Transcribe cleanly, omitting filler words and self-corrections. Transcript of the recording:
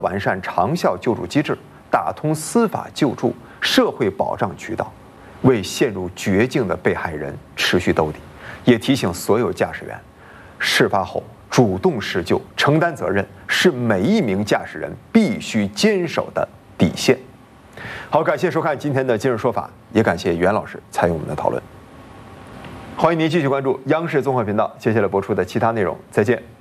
完善长效救助机制，打通司法救助、社会保障渠道，为陷入绝境的被害人持续兜底。也提醒所有驾驶员，事发后主动施救、承担责任是每一名驾驶人必须坚守的底线。好，感谢收看今天的今日说法，也感谢袁老师参与我们的讨论。欢迎您继续关注央视综合频道接下来播出的其他内容，再见。